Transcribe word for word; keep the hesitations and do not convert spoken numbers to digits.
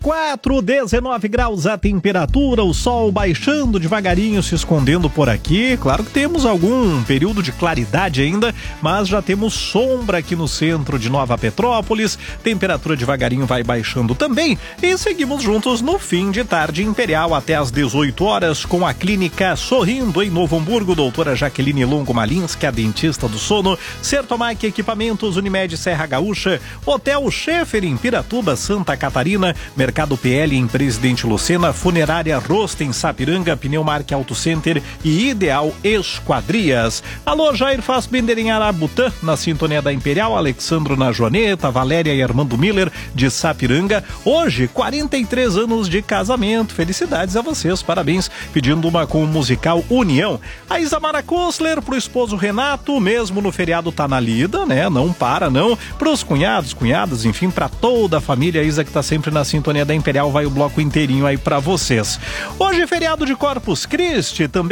quatro, dezenove graus a temperatura, o sol baixando devagarinho, se escondendo por aqui. Claro que temos algum período de claridade ainda, mas já temos sombra aqui no centro de Nova Petrópolis. Temperatura devagarinho vai baixando também e seguimos juntos no fim de tarde imperial até às dezoito horas com a Clínica Sorrindo em Novo Hamburgo. Doutora Jaqueline Longo Malinski, a dentista do sono. Sertomac Equipamentos, Unimed Serra Gaúcha, Hotel Schaefer em Piratuba, Santa Catarina, Mercado P L em Presidente Lucena, Funerária Rosta em Sapiranga, Pneumark Auto Center e Ideal Esquadrias. Alô, Jair Fassbender em Arabutã, na sintonia da Imperial, Alexandro na Joaneta, Valéria e Armando Miller de Sapiranga. Hoje, quarenta e três anos de casamento. Felicidades a vocês, parabéns. Pedindo uma com o musical União. A Isamara Kostler pro esposo Renato, mesmo no feriado tá na lida, né? Não para, não. Pros cunhados, cunhadas, enfim, pra toda a família. A Isa que tá sempre na sintonia da Imperial, vai o bloco inteirinho aí pra vocês. Hoje, feriado de Corpus Christi, também